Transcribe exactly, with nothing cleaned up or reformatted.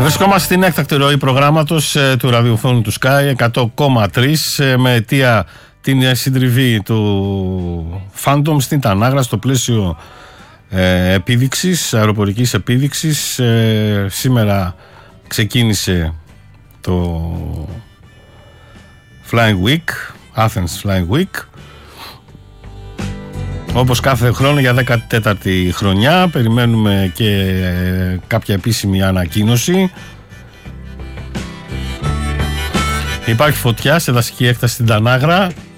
Βρισκόμαστε στην έκτακτη ροή προγράμματος ε, του ραδιοφώνου του Sky εκατό κόμμα τρία ε, με αιτία την συντριβή του Phantom στην Τανάγρα στο πλαίσιο ε, επίδειξης, αεροπορικής επίδειξης. Ε, σήμερα ξεκίνησε το Flying Week, Athens Flying Week. Όπως κάθε χρόνο για δέκατη τέταρτη χρονιά περιμένουμε και ε, κάποια επίσημη ανακοίνωση. Υπάρχει φωτιά σε δασική έκταση στην Τανάγρα.